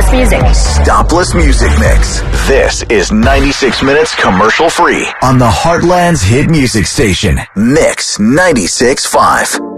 Stopless music. Stopless music mix. This is 96 minutes commercial free on the Heartland's hit music station, Mix 96.5.